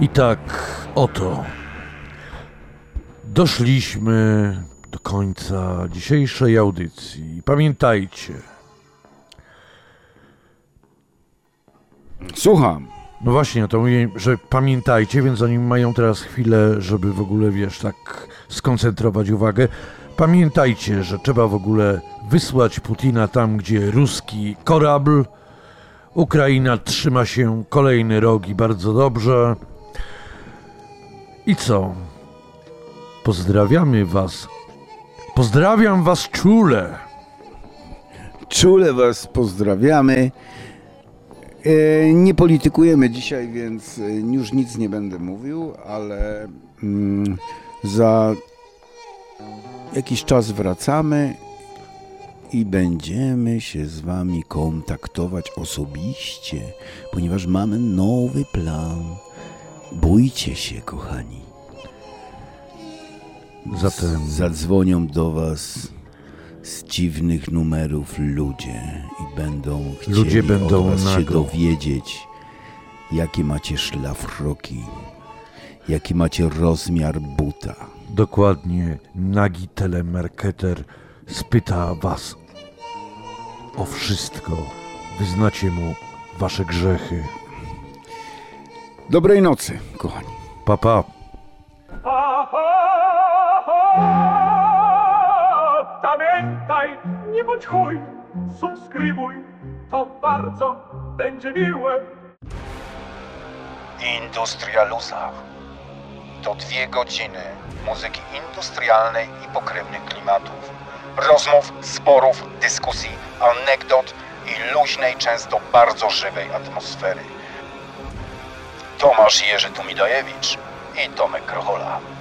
I tak oto doszliśmy do końca dzisiejszej audycji. Pamiętajcie. Słucham. No właśnie, to mówię, że pamiętajcie, więc oni mają teraz chwilę, żeby w ogóle, wiesz, tak skoncentrować uwagę. Pamiętajcie, że trzeba w ogóle wysłać Putina tam, gdzie ruski korabl. Ukraina trzyma się kolejny rok i bardzo dobrze. I co? Pozdrawiamy was. Pozdrawiam was czule. Czule was pozdrawiamy. Nie politykujemy dzisiaj, więc już nic nie będę mówił, ale za jakiś czas wracamy i będziemy się z wami kontaktować osobiście, ponieważ mamy nowy plan. Bójcie się, kochani. Zatem Zadzwonią do was z dziwnych numerów ludzie i będą chcieli od was się dowiedzieć, jakie macie szlafroki, jaki macie rozmiar buta. dokładnie nagi telemarketer spyta was o wszystko. Wyznacie mu wasze grzechy. Dobrej nocy, kochani. Pa, pa. Pamiętaj, nie bądź chuj, subskrybuj, to bardzo będzie miłe. Industrialusa. To 2 godziny muzyki industrialnej i pokrewnych klimatów, rozmów, sporów, dyskusji, anegdot i luźnej, często bardzo żywej atmosfery. Tomasz Jerzy Tumidajewicz i Tomek Krochola.